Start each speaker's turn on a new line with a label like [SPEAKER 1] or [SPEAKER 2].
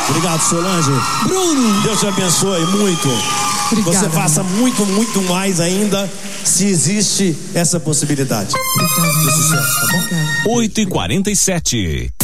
[SPEAKER 1] Obrigado, Solange.
[SPEAKER 2] Bruno.
[SPEAKER 1] Deus te abençoe muito.
[SPEAKER 2] Obrigada,
[SPEAKER 1] você faça
[SPEAKER 2] amor.
[SPEAKER 1] muito, muito mais ainda, se existe essa possibilidade.
[SPEAKER 2] Obrigada.
[SPEAKER 1] De sucesso, tá bom?
[SPEAKER 2] Obrigada.
[SPEAKER 3] 8h47.